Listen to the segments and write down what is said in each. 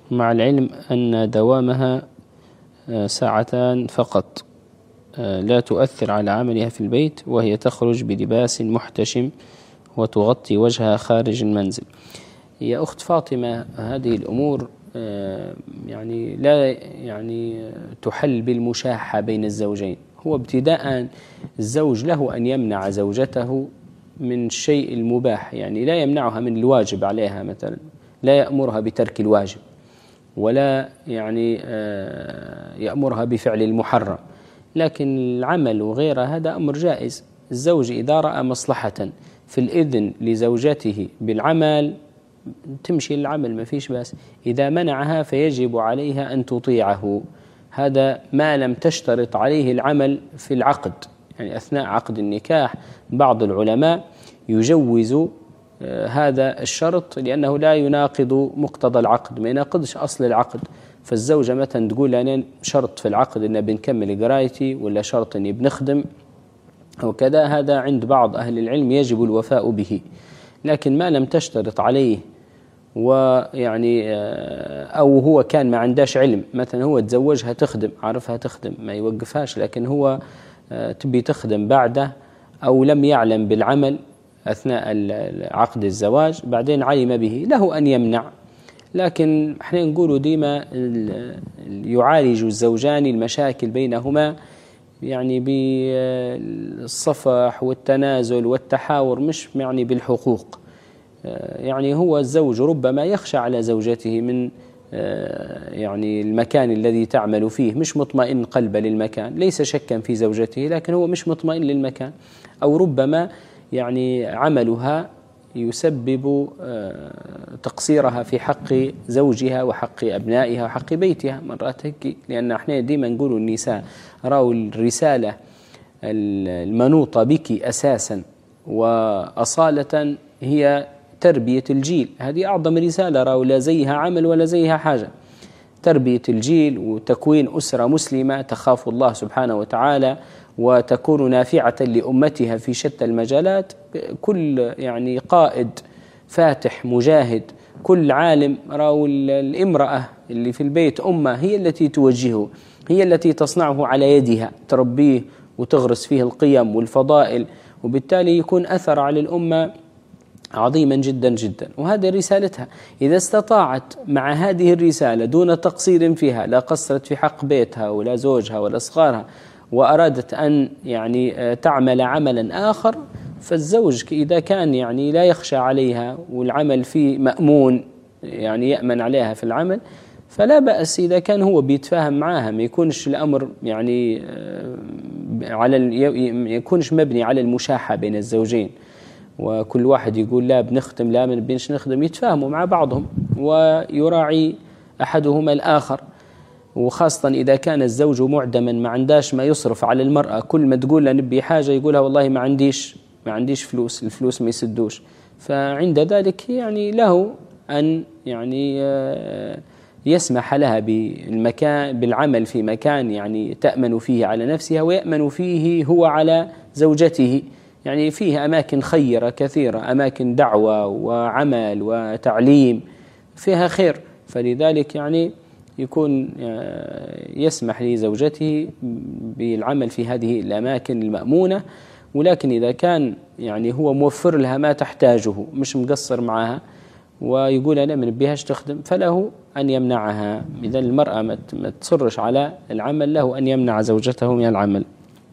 مع العلم أن دوامها ساعتان فقط، لا تؤثر على عملها في البيت، وهي تخرج بلباس محتشم وتغطي وجهها خارج المنزل. يا أخت فاطمة، هذه الأمور يعني لا يعني تحل بالمشاحة بين الزوجين. هو ابتداء الزوج له أن يمنع زوجته من الشيء المباح، يعني لا يمنعها من الواجب عليها، مثلا لا يأمرها بترك الواجب، ولا يعني يأمرها بفعل المحرم، لكن العمل وغيره هذا أمر جائز. الزوج إذا رأى مصلحة في الإذن لزوجته بالعمل تمشي للعمل، ما فيش بأس. إذا منعها فيجب عليها أن تطيعه، هذا ما لم تشترط عليه العمل في العقد. يعني أثناء عقد النكاح بعض العلماء يجوز هذا الشرط، لأنه لا يناقض مقتضى العقد، ما يناقضش أصل العقد. فالزوجة مثلا تقول أنا شرط في العقد أن بنكمل قرايتي، ولا شرط أني بنخدم أو كذا، هذا عند بعض أهل العلم يجب الوفاء به. لكن ما لم تشترط عليه، ويعني أو هو كان ما عندهش علم، مثلا هو تزوجها تخدم، عارفها تخدم ما يوقفهاش، لكن هو تبي تخدم بعده، أو لم يعلم بالعمل أثناء عقد الزواج، بعدين علم به، له أن يمنع. لكن احنا نقول ديما يعالج الزوجان المشاكل بينهما يعني بالصفح والتنازل والتحاور، مش يعني بالحقوق. يعني هو الزوج ربما يخشى على زوجته من يعني المكان الذي تعمل فيه، مش مطمئن قلبه للمكان، ليس شكا في زوجته، لكن هو مش مطمئن للمكان، أو ربما يعني عملها يسبب تقصيرها في حق زوجها وحق أبنائها وحق بيتها مرات هيك. لأن احنا ديما نقول النساء راوا الرسالة المنوطة بك أساسا وأصالة هي تربية الجيل، هذه أعظم رسالة، راوا لا زيها عمل ولا زيها حاجة. تربية الجيل وتكوين أسرة مسلمة تخاف الله سبحانه وتعالى وتكون نافعة لأمتها في شتى المجالات. كل يعني قائد فاتح مجاهد، كل عالم، راوا الامرأة اللي في البيت أمة هي التي توجهه، هي التي تصنعه على يدها، تربيه وتغرس فيه القيم والفضائل، وبالتالي يكون أثر على الأمة عظيما جدا جدا. وهذه رسالتها، إذا استطاعت مع هذه الرسالة دون تقصير فيها، لا قصرت في حق بيتها ولا زوجها ولا أصغارها، وأرادت أن يعني تعمل عملا آخر، فالزوج إذا كان يعني لا يخشى عليها والعمل فيه مأمون، يعني يأمن عليها في العمل، فلا بأس. إذا كان هو بيتفاهم معها، ما يكونش الأمر يعني يكونش مبني على المشاحة بين الزوجين، وكل واحد يقول لا بنخدم لا ما بنش نخدم، يتفاهموا مع بعضهم ويراعي أحدهما الآخر. وخاصة إذا كان الزوج معدما ما عنداش ما يصرف على المرأة، كل ما تقول له نبي حاجة يقولها والله ما عنديش فلوس، الفلوس ما يسدوش، فعند ذلك يعني له أن يعني يسمح لها بالعمل في مكان يعني تأمن فيه على نفسها ويأمن فيه هو على زوجته. يعني فيه أماكن خيرة كثيرة، أماكن دعوة وعمل وتعليم فيها خير، فلذلك يعني يكون يسمح لزوجته بالعمل في هذه الأماكن المأمونة. ولكن إذا كان يعني هو موفر لها ما تحتاجه، مش مقصر معها، ويقول أنا من بيهاش تخدم، فله أن يمنعها. إذا المرأة ما تصرش على العمل، له أن يمنع زوجته من العمل.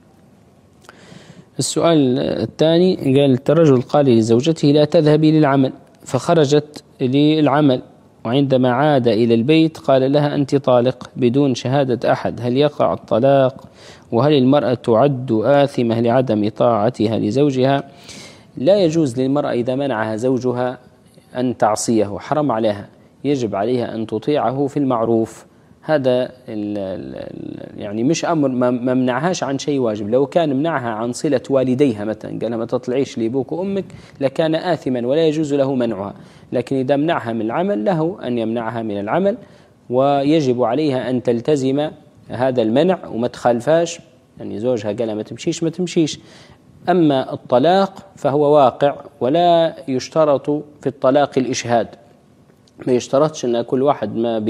السؤال الثاني قال: الرجل قال لزوجته لا تذهبي للعمل، فخرجت للعمل، وعندما عاد إلى البيت قال لها أنت طالق بدون شهادة أحد، هل يقع الطلاق؟ وهل المرأة تعد آثمة لعدم طاعتها لزوجها؟ لا يجوز للمرأة إذا منعها زوجها أن تعصيه، حرم عليها، يجب عليها أن تطيعه في المعروف. هذا يعني مش أمر، ما منعهاش عن شيء واجب. لو كان منعها عن صلة والديها مثلا، قالها ما تطلعيش لأبوك وأمك، لكان آثما ولا يجوز له منعها. لكن إذا منعها من العمل، له أن يمنعها من العمل، ويجب عليها أن تلتزم هذا المنع وما تخالفاش. يعني زوجها قالها ما تمشيش ما تمشيش. أما الطلاق فهو واقع، ولا يشترط في الطلاق الإشهاد، ما يشترطش أن كل واحد ما